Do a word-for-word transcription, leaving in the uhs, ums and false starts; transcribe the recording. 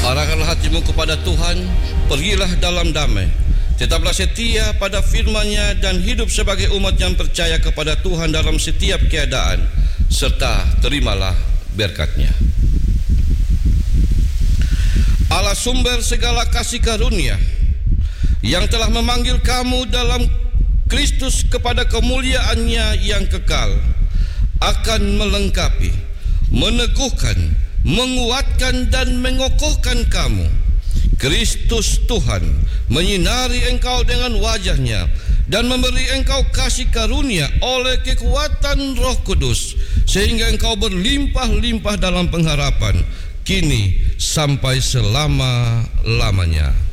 Arahkanlah hatimu kepada Tuhan, pergilah dalam damai. Tetaplah setia pada firman-Nya dan hidup sebagai umat yang percaya kepada Tuhan dalam setiap keadaan, serta terimalah berkat-Nya. Allah sumber segala kasih karunia, yang telah memanggil kamu dalam Kristus kepada kemuliaan-Nya yang kekal, akan melengkapi, meneguhkan, menguatkan dan mengokohkan kamu. Kristus Tuhan menyinari engkau dengan wajah-Nya dan memberi engkau kasih karunia oleh kekuatan Roh Kudus, sehingga engkau berlimpah-limpah dalam pengharapan kini sampai selama-lamanya.